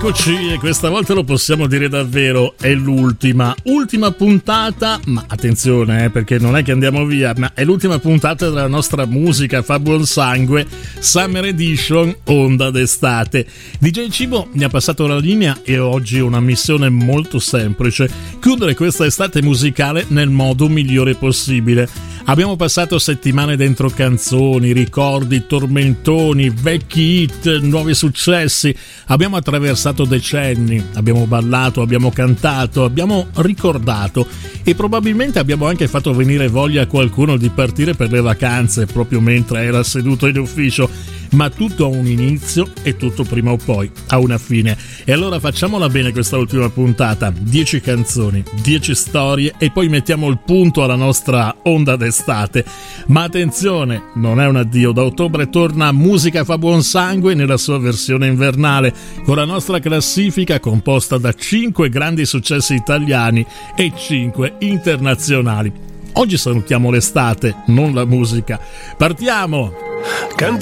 Eccoci, e questa volta lo possiamo dire davvero, è l'ultima puntata, ma attenzione perché non è che andiamo via, ma è l'ultima puntata della nostra musica fa buon sangue Summer Edition Onda d'estate. DJ Cibo mi ha passato la linea e oggi ho una missione molto semplice: chiudere questa estate musicale nel modo migliore possibile. Abbiamo passato settimane dentro canzoni, ricordi, tormentoni, vecchi hit, nuovi successi. Abbiamo attraversato decenni, abbiamo ballato, abbiamo cantato, abbiamo ricordato e probabilmente abbiamo anche fatto venire voglia a qualcuno di partire per le vacanze proprio mentre era seduto in ufficio. Ma tutto ha un inizio e tutto prima o poi ha una fine. E allora facciamola bene questa ultima puntata: 10 canzoni, 10 storie e poi mettiamo il punto alla nostra onda d'estate. Ma attenzione, non è un addio. Da ottobre torna Musica fa buon sangue nella sua versione invernale, con la nostra classifica composta da 5 grandi successi italiani e 5 internazionali. Oggi salutiamo l'estate, non la musica. Partiamo! Cantiamo